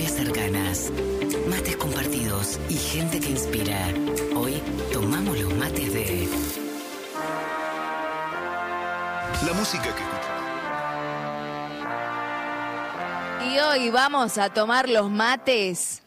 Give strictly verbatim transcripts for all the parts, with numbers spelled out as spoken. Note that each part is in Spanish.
historias cercanas, mates compartidos y gente que inspira. Hoy tomamos los mates de... La música que escuchamos. Y hoy vamos a tomar los mates.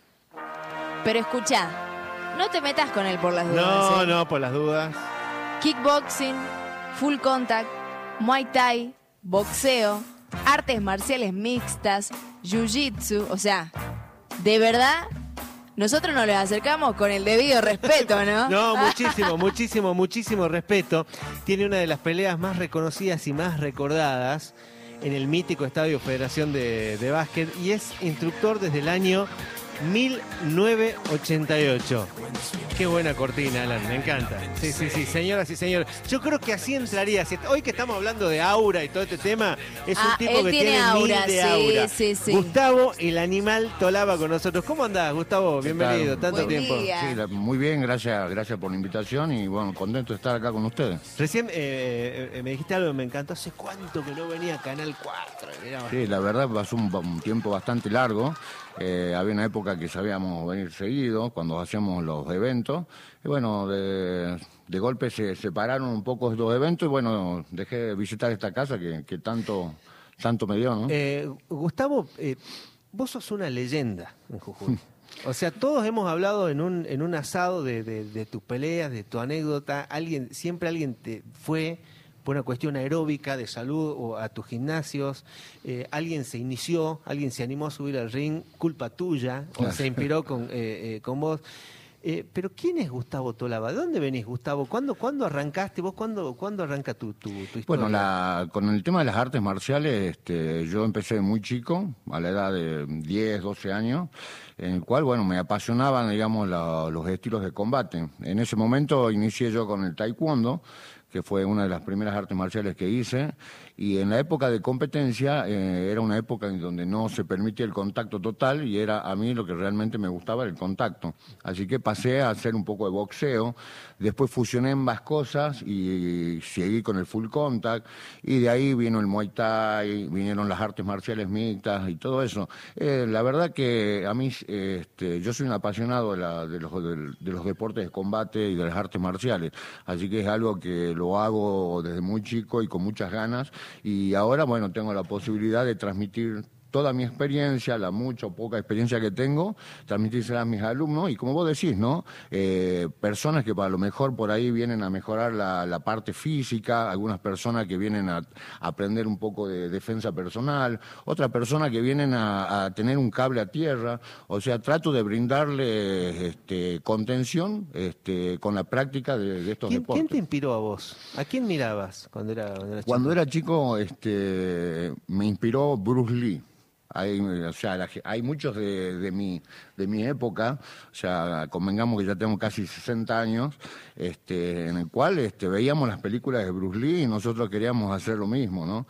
Pero escucha, no te metas con él por las dudas. No, ¿eh? no, por las dudas. Kickboxing, full contact, muay thai, boxeo, artes marciales mixtas, jiu-jitsu. O sea, de verdad, nosotros nos les acercamos con el debido respeto, ¿no? No, muchísimo, muchísimo, muchísimo respeto. Tiene una de las peleas más reconocidas y más recordadas en el mítico Estadio Federación de, de Básquet y es instructor desde el año mil novecientos ochenta y ocho. Qué buena cortina, Alan, me encanta. Sí, sí, sí, señoras y señores. Yo creo que así entraría. Hoy que estamos hablando de aura y todo este tema, es un Ah, tipo él que tiene tiene aura, mil de sí, aura. sí, sí. Gustavo, el animal Tolaba con nosotros. ¿Cómo andás, Gustavo? Bienvenido, tal? tanto Buen tiempo. día. Sí, la- muy bien, gracias, gracias por la invitación y bueno, contento de estar acá con ustedes. Recién eh, eh, me dijiste algo que me encantó. ¿Hace cuánto que no venía a Canal cuatro? Mirá, Sí, la verdad pasó un, un tiempo bastante largo. Eh, había una época que sabíamos venir seguido cuando hacíamos los eventos. Y bueno, de, de golpe se separaron un poco estos eventos y bueno, dejé de visitar esta casa que, que tanto, tanto me dio, ¿no? Eh, Gustavo, eh, vos sos una leyenda en Jujuy. O sea, todos hemos hablado en un, en un asado de, de, de tus peleas, de tu anécdota. Alguien, siempre alguien te fue por una cuestión aeróbica, de salud, o a tus gimnasios. Eh, alguien se inició, alguien se animó a subir al ring, culpa tuya, o se inspiró con, eh, eh, con vos. Eh, pero ¿quién es Gustavo Tolaba? ¿De dónde venís, Gustavo? ¿Cuándo, ¿cuándo arrancaste? ¿Vos cuándo, cuándo arranca tu, tu, tu historia? Bueno, la, con el tema de las artes marciales, este, yo empecé muy chico, a la edad de diez, doce años, en el cual, bueno, me apasionaban, digamos, la- los estilos de combate. En ese momento inicié yo con el taekwondo, que fue una de las primeras artes marciales que hice, y en la época de competencia eh, era una época en donde no se permitía el contacto total y era a mí lo que realmente me gustaba el contacto. Así que pasé a hacer un poco de boxeo, después fusioné ambas cosas y seguí con el full contact, y de ahí vino el muay thai, vinieron las artes marciales mixtas y todo eso. Eh, la verdad que a mí, eh, este, yo soy un apasionado de, la- de los, del- de los deportes de combate y de las artes marciales, así que es algo que lo hago desde muy chico y con muchas ganas, y ahora, bueno, tengo la posibilidad de transmitir toda mi experiencia, la mucha o poca experiencia que tengo, transmitírsela a mis alumnos, y como vos decís, ¿no? Eh, personas que para lo mejor por ahí vienen a mejorar la, la parte física, algunas personas que vienen a, a aprender un poco de defensa personal, otras personas que vienen a, a tener un cable a tierra. O sea, trato de brindarle este, contención este, con la práctica de, de estos ¿Quién, deportes. quién te inspiró a vos? ¿A quién mirabas cuando era cuando eras Cuando chico? era chico, este, me inspiró Bruce Lee. Hay, o sea, la ge- hay muchos de, de, mi, de mi época, o sea, convengamos que ya tengo casi sesenta años, este, en el cual este, veíamos las películas de Bruce Lee y nosotros queríamos hacer lo mismo, ¿no?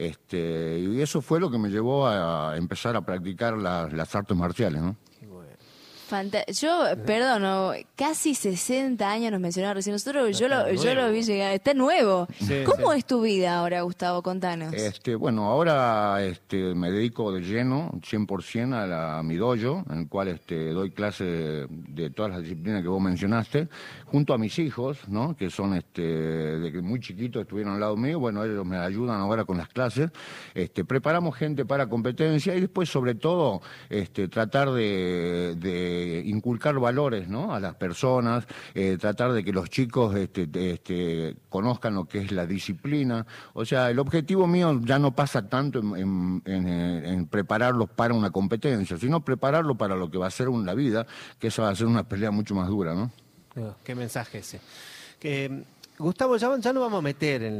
Este, y eso fue lo que me llevó a empezar a practicar la- las artes marciales, ¿no? Fanta- yo, perdón, no, casi sesenta años nos mencionaba recién. Nosotros, yo lo, Está yo lo nuevo. vi llegar. Está nuevo. Sí, ¿Cómo sí. es tu vida ahora, Gustavo? Contanos. Este, bueno, ahora este, me dedico de lleno, cien por ciento, a, la, a mi dojo, en el cual este, doy clase de todas las disciplinas que vos mencionaste, junto a mis hijos, ¿no? Que son este, de que muy chiquitos estuvieron al lado mío. Bueno, ellos me ayudan ahora con las clases. Este, preparamos gente para competencia y después, sobre todo, este, tratar de, de inculcar valores, ¿no? A las personas, eh, tratar de que los chicos este, de- este, conozcan lo que es la disciplina. O sea, el objetivo mío ya no pasa tanto en, en- en, eh, en prepararlos para una competencia, sino prepararlos para lo que va a ser un- la vida, que esa va a ser una pelea mucho más dura, ¿no? Oh, qué mensaje ese. Que, Gustavo, ya, ya nos vamos a meter en